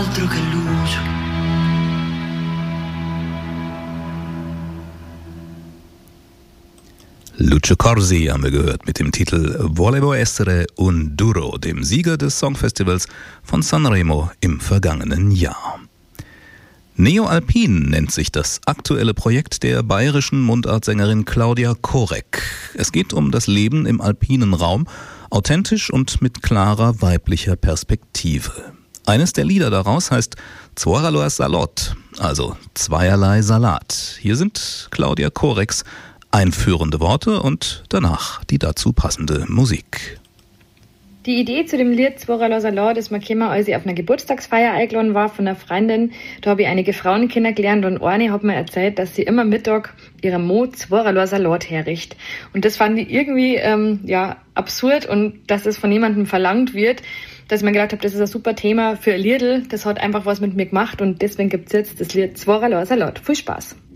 altro che luce. Lucio Corsi haben wir gehört mit dem Titel Volevo essere un duro, dem Sieger des Songfestivals von Sanremo im vergangenen Jahr. Neo-Alpin nennt sich das aktuelle Projekt der bayerischen Mundartsängerin Claudia Korek. Es geht um das Leben im alpinen Raum, authentisch und mit klarer weiblicher Perspektive. Eines der Lieder daraus heißt Zworalor Salot, also zweierlei Salat. Hier sind Claudia Koreks einführende Worte und danach die dazu passende Musik. Die Idee zu dem Lied Zworalor Salat ist mir gekommen, als ich auf einer Geburtstagsfeier eingeladen war von einer Freundin. Da habe ich einige Frauen kennengelernt und eine hat mir erzählt, dass sie immer Mittag ihrer Mo Zworalor Salat herricht. Und das fand ich irgendwie absurd und dass es von jemandem verlangt wird, dass ich mir gedacht habe, das ist ein super Thema für ein Liedl. Das hat einfach was mit mir gemacht und deswegen gibt es jetzt das Lied Zworalor Salat. Viel Spaß!